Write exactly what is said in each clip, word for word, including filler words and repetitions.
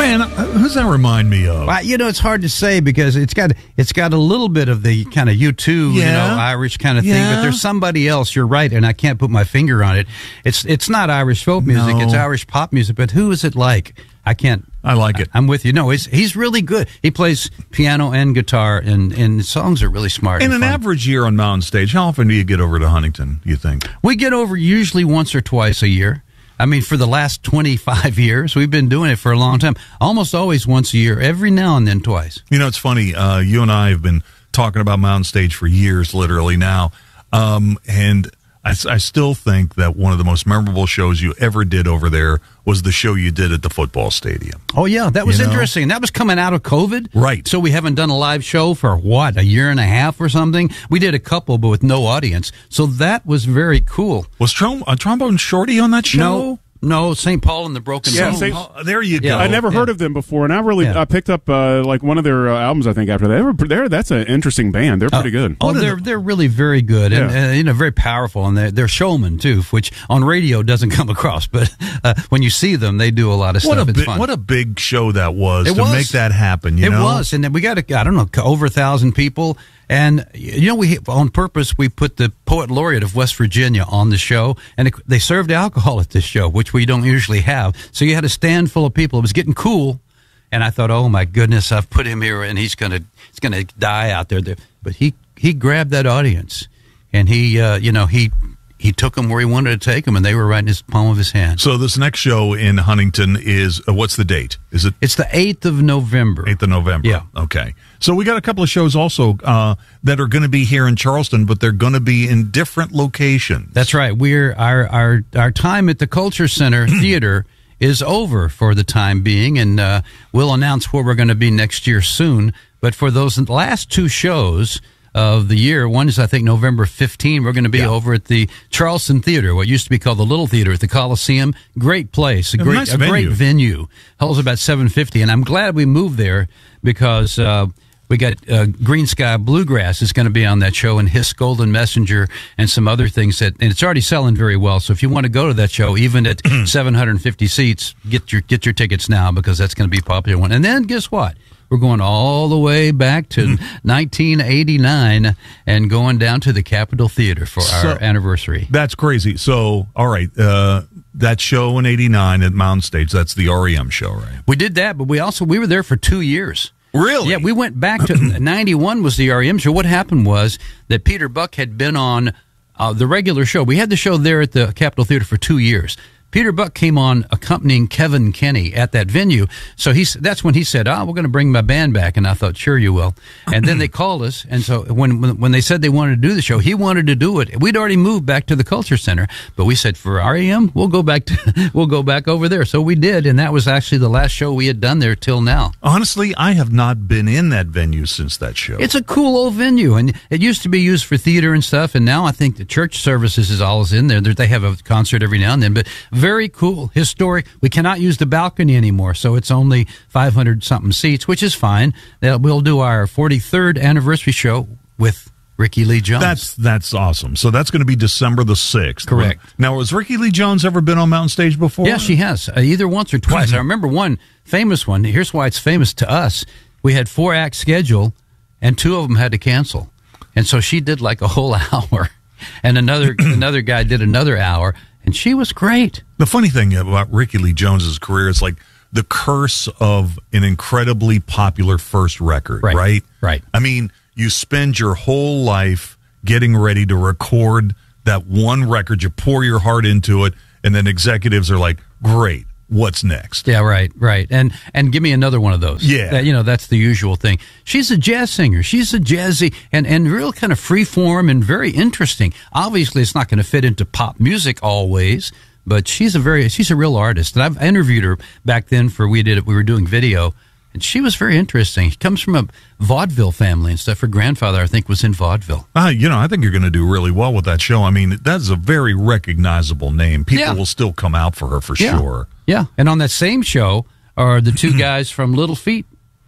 Man, who's that remind me of? Well, you know, it's hard to say because it's got it's got a little bit of the kind of U two, Yeah. you know, Irish kind of thing. Yeah. But there's somebody else. You're right, and I can't put my finger on it. It's it's not Irish folk music. No. It's Irish pop music. But who is it like? I can't. I like it. I'm with you. No, he's he's really good. He plays piano and guitar, and and the songs are really smart. In and an fun. average year on Mountain Stage, how often do you get over to Huntington, you think? We get over usually once or twice a year. I mean, for the last twenty-five years, we've been doing it for a long time. Almost always once a year, every now and then twice. You know, it's funny. Uh, you and I have been talking about Mountain Stage for years, literally now. Um, and I, I still think that one of the most memorable shows you ever did over there was the show you did at the football stadium. Oh, yeah, that was You know? interesting. That was coming out of COVID. Right. So we haven't done a live show for, what, a year and a half or something? We did a couple, but with no audience. So that was very cool. Was Trom- uh, Trombone Shorty on that show? No, no, Saint Paul and the Broken Yeah, Bones. Saint- Oh, there you Yeah. go. I never Yeah. heard of them before, and I really Yeah. I picked up uh, like one of their uh, albums. I think after that, they were, they're, that's an interesting band. They're pretty good. Oh, they're they're really very good and Yeah. uh, you know very powerful, and they're, they're showmen too, which on radio doesn't come across, but uh, when you see them, they do a lot of What stuff. a, It's big, fun. what a big show that was It to was. make that happen, you it know? was, and then we got a, I don't know over a thousand people, and you know we on purpose we put the poet laureate of West Virginia on the show, and it, they served alcohol at this show, which we don't usually have. So you had a stand full of people. It was getting cool. And I thought, oh my goodness, I've put him here, and he's gonna he's gonna die out there. But he he grabbed that audience, and he uh, you know he he took them where he wanted to take them, and they were right in his palm of his hand. So this next show in Huntington is, uh, what's the date? Is it It's the eighth of November. eighth of November? Yeah. Okay. So we got a couple of shows also uh, that are going to be here in Charleston, but they're going to be in different locations. That's right. We're our our our time at the Culture Center Theater is over for the time being, and uh, we'll announce where we're going to be next year soon. But for those last two shows of the year, one is I think November fifteenth. We're going to be Yeah. over at the Charleston Theater, what used to be called the Little Theater at the Coliseum. Great place, a A great nice a great venue. venue. Holds about seven fifty, and I'm glad we moved there because. Uh, We got uh, Green Sky Bluegrass is going to be on that show, and Hiss Golden Messenger and some other things that, and it's already selling very well. So if you want to go to that show, even at seven hundred fifty seats, get your get your tickets now because that's going to be a popular one. And then guess what? We're going all the way back to nineteen eighty-nine and going down to the Capitol Theater for So- our anniversary. That's crazy. So, all right, uh, that show in eighty-nine at Mountain Stage, that's the R E M show, right? We did that, but we also we were there for two years. Really? Yeah, we went back to ninety-one was the R E M show. What happened was that Peter Buck had been on uh, the regular show. We had the show there at the Capitol Theater for two years. Peter Buck came on accompanying Kevin Kenny at that venue. So he's, that's when he said, oh, we're going to bring my band back. And I thought, sure you will. And then they called us. And so when, when when they said they wanted to do the show, he wanted to do it. We'd already moved back to the Culture Center. But we said, for R E M, we'll go back to, we'll go back over there. So we did. And that was actually the last show we had done there till now. Honestly, I have not been in that venue since that show. It's a cool old venue, and it used to be used for theater and stuff, and now I think the church services is always in there. They have a concert every now and then, but very cool, historic. We cannot use the balcony anymore, so it's only five hundred something seats, which is fine. We'll do our forty-third anniversary show with Ricky Lee Jones. That's that's awesome. So that's going to be December the sixth. Correct. Now, has Ricky Lee Jones ever been on Mountain Stage before? Yeah, she has, uh, either once or twice. I remember one famous one. Here's why it's famous to us. We had four act schedule, and two of them had to cancel. And so she did like a whole hour, and another another guy did another hour, and she was great. The funny thing about Ricky Lee Jones's career is like the curse of an incredibly popular first record, Right, right? right. I mean, you spend your whole life getting ready to record that one record, you pour your heart into it, and then executives are like, great, what's next? Yeah, right, right. And and give me another one of those. Yeah. That, you know, that's the usual thing. She's a jazz singer. She's a jazzy and, and real kind of free form and very interesting. Obviously, it's not going to fit into pop music always, but she's a very, she's a real artist. And I've interviewed her back then for, we did it, we were doing video, and she was very interesting. She comes from a vaudeville family and stuff. Her grandfather, I think, was in vaudeville. Uh, you know, I think you're going to do really well with that show. I mean, that's a very recognizable name. People Yeah. will still come out for her for Yeah. sure. Yeah. And on that same show are the two guys from Little Feat.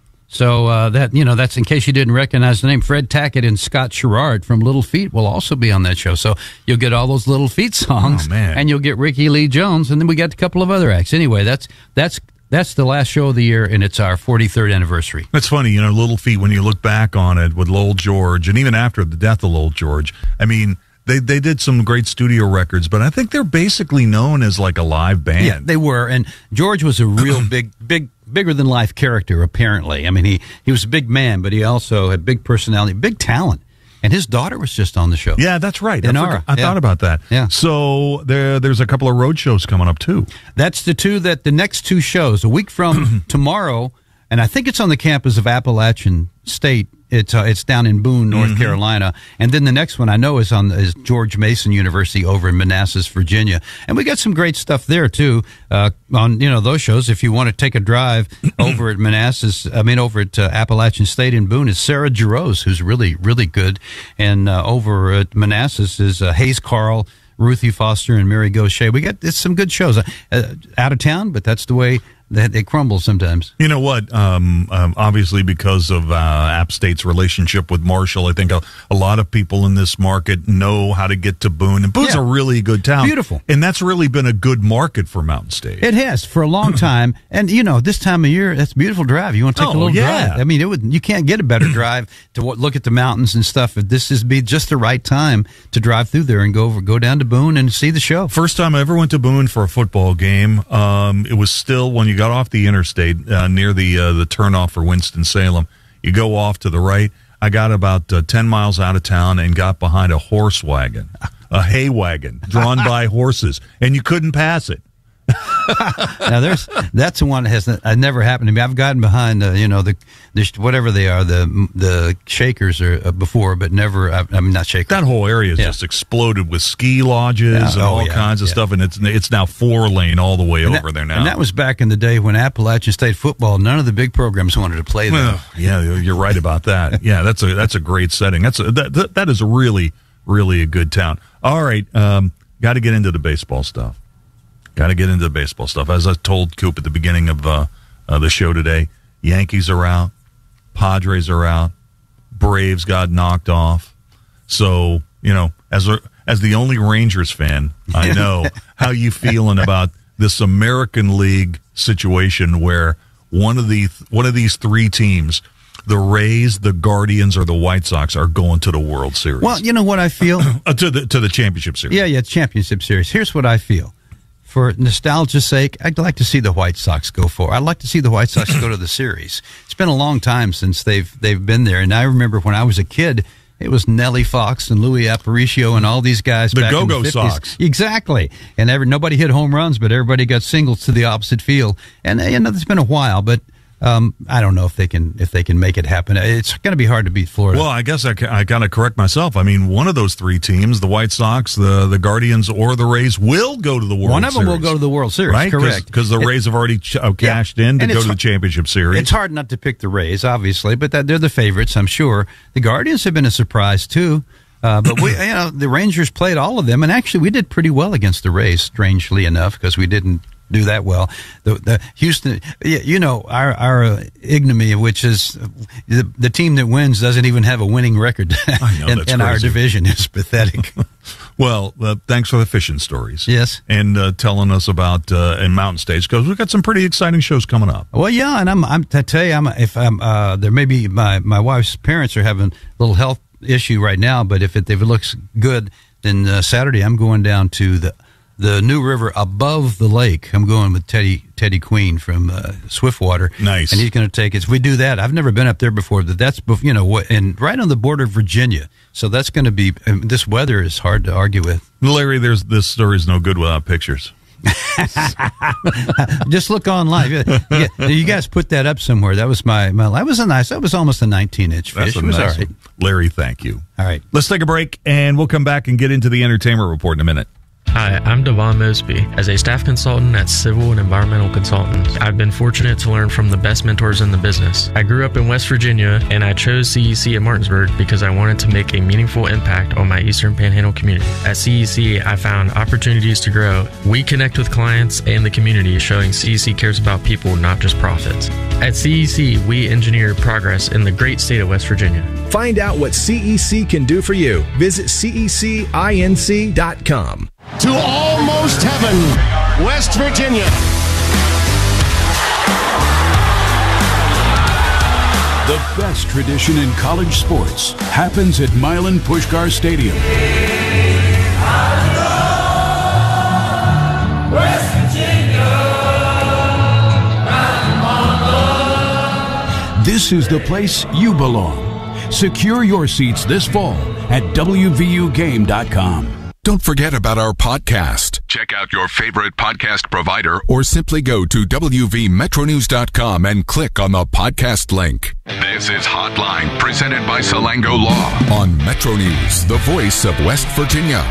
So uh, that, you know, that's in case you didn't recognize the name. Fred Tackett and Scott Sherrard from Little Feat will also be on that show. So you'll get all those Little Feat songs, Oh, man. and you'll get Ricky Lee Jones, and then we got a couple of other acts. Anyway, that's that's That's the last show of the year, and it's our forty-third anniversary. It's funny, you know, Little Feat, when you look back on it with Lowell George, and even after the death of Lowell George, I mean, they they did some great studio records, but I think they're basically known as like a live band. Yeah, they were, and George was a real big, big, bigger-than-life character, apparently. I mean, he, he was a big man, but he also had big personality, big talent. And his daughter was just on the show. Yeah, that's right. Inara. I, forgot, I yeah. thought about that. Yeah. So there, there's a couple of road shows coming up, too. That's the two that the next two shows, a week from tomorrow, and I think it's on the campus of Appalachian State. It's uh, it's down in Boone, North mm-hmm. Carolina, and then the next one I know is on is George Mason University over in Manassas, Virginia, and we got some great stuff there too. Uh, on you know those shows, if you want to take a drive over at Manassas, I mean over at uh, Appalachian State in Boone is Sarah Jarosz, who's really really good, and uh, over at Manassas is uh, Hayes Carl, Ruthie Foster, and Mary Gaucher. We got it's some good shows uh, uh, out of town, but that's the way. They, they crumble sometimes. You know what? Um, um, obviously, because of uh, App State's relationship with Marshall, I think a, a lot of people in this market know how to get to Boone. And Boone's yeah. a really good town. Beautiful. And that's really been a good market for Mountain State. It has for a long time. And, you know, this time of year, that's a beautiful drive. You want to take oh, a little yeah. drive. I mean, it would. You can't get a better drive to what, look at the mountains and stuff. This is be just the right time to drive through there and go over, go down to Boone and see the show. First time I ever went to Boone for a football game, um, it was still when you got off the interstate. Uh, near the uh, the turnoff for Winston-Salem. You go off to the right. I got about uh, ten miles out of town and got behind a horse wagon, a hay wagon drawn by horses, and you couldn't pass it. Now there's that's the one that has uh, never happened to me. I've gotten behind uh, you know the, the whatever they are the the shakers or uh, before, but never. I, I'm not shakers. That whole area has yeah. just exploded with ski lodges yeah. and oh, all yeah. kinds of yeah. stuff, and it's it's now four lane all the way and over that, there now. And that was back in the day when Appalachian State football, none of the big programs wanted to play there. Well, yeah, you're right about that. Yeah, that's a that's a great setting. That's a, that, that that is a really really a good town. All right, um, got to get into the baseball stuff. Got to get into the baseball stuff. As I told Coop at the beginning of uh, uh, the show today, Yankees are out, Padres are out, Braves got knocked off. So, you know, as a, as the only Rangers fan, I know how you feeling about this American League situation where one of the one of these three teams, the Rays, the Guardians, or the White Sox, are going to the World Series. Well, you know what I feel? uh, to the to the championship series. Yeah, yeah, championship series. Here's what I feel. For nostalgia's sake, I'd like to see the White Sox go for. I'd like to see the White Sox go to the series. It's been a long time since they've they've been there, and I remember when I was a kid, it was Nellie Fox and Louis Aparicio and all these guys. The back Go-Go in the fifties. Sox, exactly. And every, nobody hit home runs, but everybody got singles to the opposite field. And you know, it's been a while, but. Um, I don't know if they can if they can make it happen. It's going to be hard to beat Florida. Well, I guess I, I got to correct myself. I mean, one of those three teams, the White Sox, the the Guardians, or the Rays, will go to the World Series. One of them Series, will go to the World Series, right? Correct. Because the Rays have already ch- uh, cashed yeah. in to and go to the championship series. It's hard not to pick the Rays, obviously, but that they're the favorites, I'm sure. The Guardians have been a surprise, too. Uh, but we, you know, the Rangers played all of them, and actually we did pretty well against the Rays, strangely enough, because we didn't do that well. The, the Houston, you know, our our uh, ignominy, which is the, the team that wins doesn't even have a winning record. I know, in, that's in our crazy. division is pathetic. Well, uh, thanks for the fishing stories. Yes, and uh, telling us about uh, in Mountain States, because we've got some pretty exciting shows coming up. Well, yeah, and I'm I'm I tell you, I'm if I'm uh, there may be my my wife's parents are having a little health issue right now, but if it if it looks good, then uh, Saturday I'm going down to the. The New River above the lake. I'm going with Teddy Teddy Queen from uh, Swiftwater. Nice. And he's going to take us. If we do that, I've never been up there before, but that's, you know, and right on the border of Virginia. So that's going to be, um, this weather is hard to argue with. Larry, there's this story is no good without pictures. Just look online. Yeah, you guys put that up somewhere. That was my, my that was a nice, that was almost a nineteen inch fish. That's a It was nice all right. one. Larry, thank you. All right. Let's take a break, and we'll come back and get into the entertainment report in a minute. Hi, I'm Devon Mosby. As a staff consultant at Civil and Environmental Consultants, I've been fortunate to learn from the best mentors in the business. I grew up in West Virginia, and I chose C E C at Martinsburg because I wanted to make a meaningful impact on my Eastern Panhandle community. At C E C, I found opportunities to grow. We connect with clients and the community, showing C E C cares about people, not just profits. At C E C, we engineer progress in the great state of West Virginia. Find out what C E C can do for you. Visit C E C inc dot com. To almost heaven, West Virginia. The best tradition in college sports happens at Milan Puskar Stadium. West Virginia, This is the place you belong. Secure your seats this fall at W V U game dot com. Don't forget about our podcast. Check out your favorite podcast provider or simply go to W V Metro News dot com and click on the podcast link. This is Hotline, presented by Salango Law on Metro News, the voice of West Virginia.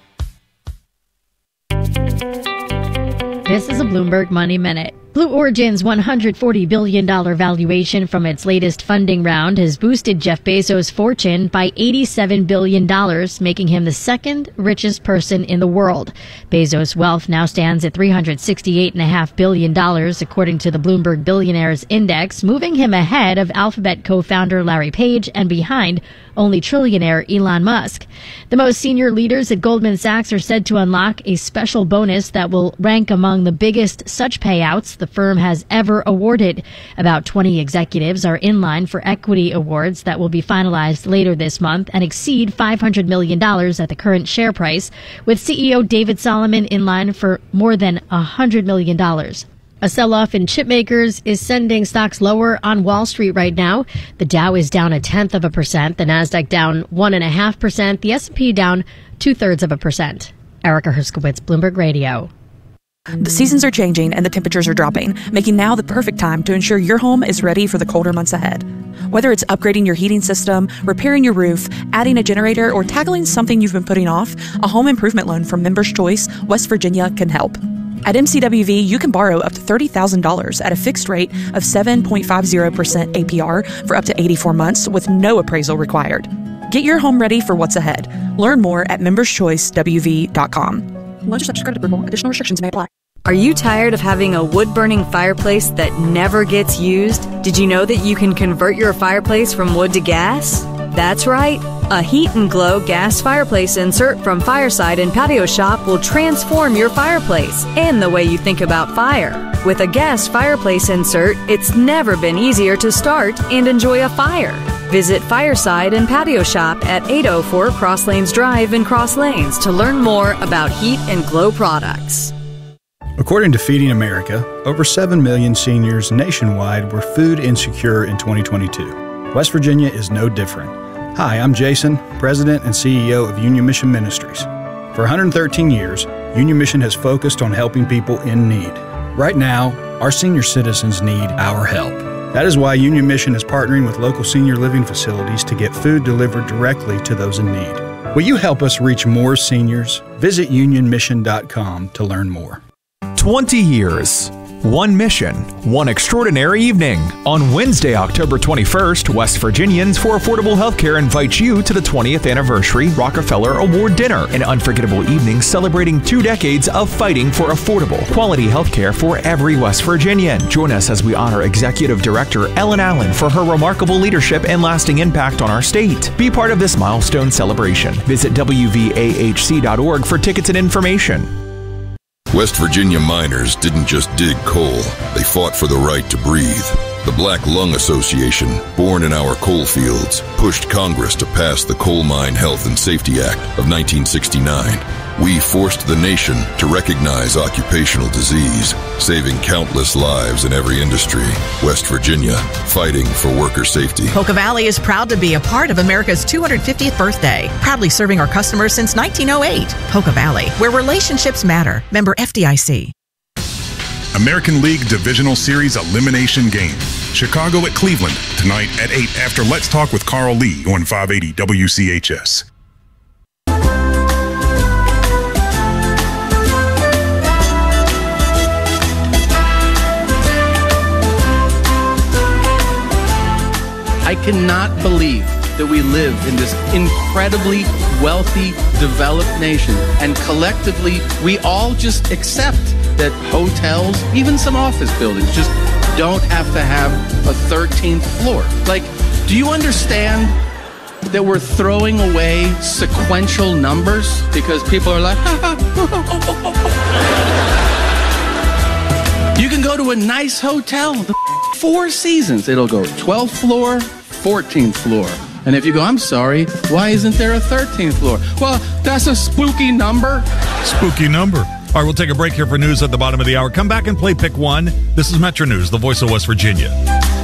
This is a Bloomberg Money Minute. Blue Origin's one hundred forty billion dollars valuation from its latest funding round has boosted Jeff Bezos' fortune by eighty-seven billion dollars, making him the second richest person in the world. Bezos' wealth now stands at three hundred sixty-eight point five billion dollars, according to the Bloomberg Billionaires Index, moving him ahead of Alphabet co-founder Larry Page and behind only trillionaire Elon Musk. The most senior leaders at Goldman Sachs are said to unlock a special bonus that will rank among the biggest such payouts the firm has ever awarded. About twenty executives are in line for equity awards that will be finalized later this month and exceed five hundred million dollars at the current share price, with C E O David Solomon in line for more than one hundred million dollars. A sell-off in chip makers is sending stocks lower on Wall Street right now. The Dow is down a tenth of a percent, the Nasdaq down one and a half percent, the S and P down two-thirds of a percent. Erica Herskowitz, Bloomberg Radio. The seasons are changing and the temperatures are dropping, making now the perfect time to ensure your home is ready for the colder months ahead. Whether it's upgrading your heating system, repairing your roof, adding a generator, or tackling something you've been putting off, a home improvement loan from Members Choice, West Virginia can help. At M C W V, you can borrow up to thirty thousand dollars at a fixed rate of seven point five zero percent A P R for up to eighty-four months with no appraisal required. Get your home ready for what's ahead. Learn more at members choice w v dot com. Loan to subject credit approval. Additional restrictions may apply. Are you tired of having a wood-burning fireplace that never gets used? Did you know that you can convert your fireplace from wood to gas? That's right. A Heat and Glow gas fireplace insert from Fireside and Patio Shop will transform your fireplace and the way you think about fire. With a gas fireplace insert, it's never been easier to start and enjoy a fire. Visit Fireside and Patio Shop at eight oh four Cross Lanes Drive in Cross Lanes to learn more about Heat and Glow products. According to Feeding America, over seven million seniors nationwide were food insecure in twenty twenty-two. West Virginia is no different. Hi, I'm Jason, President and C E O of Union Mission Ministries. For one hundred thirteen years, Union Mission has focused on helping people in need. Right now, our senior citizens need our help. That is why Union Mission is partnering with local senior living facilities to get food delivered directly to those in need. Will you help us reach more seniors? Visit union mission dot com to learn more. twenty years. One mission, one extraordinary evening. On Wednesday, October twenty-first, West Virginians for Affordable Healthcare invites you to the twentieth Anniversary Rockefeller Award Dinner, an unforgettable evening celebrating two decades of fighting for affordable, quality healthcare for every West Virginian. Join us as we honor Executive Director Ellen Allen for her remarkable leadership and lasting impact on our state. Be part of this milestone celebration. Visit w v a h c dot org for tickets and information. West Virginia miners didn't just dig coal, they fought for the right to breathe. The Black Lung Association, born in our coal fields, pushed Congress to pass the Coal Mine Health and Safety Act of nineteen sixty-nine. We forced the nation to recognize occupational disease, saving countless lives in every industry. West Virginia, fighting for worker safety. Poca Valley is proud to be a part of America's two hundred fiftieth birthday, proudly serving our customers since nineteen oh eight. Poca Valley, where relationships matter. Member F D I C. American League Divisional Series Elimination Game. Chicago at Cleveland, tonight at eight after Let's Talk with Carl Lee on five eighty W C H S. I cannot believe that we live in this incredibly wealthy, developed nation, and collectively we all just accept that hotels, even some office buildings, just don't have to have a thirteenth floor. Like, do you understand that we're throwing away sequential numbers because people are like, ha, ha, ha, ha, ha. You can go to a nice hotel, the Four Seasons. It'll go twelfth floor, fourteenth floor. And if you go, I'm sorry, why isn't there a thirteenth floor? Well, that's a spooky number. Spooky number. All right, we'll take a break here for news at the bottom of the hour. Come back and play Pick One. This is Metro News, the voice of West Virginia.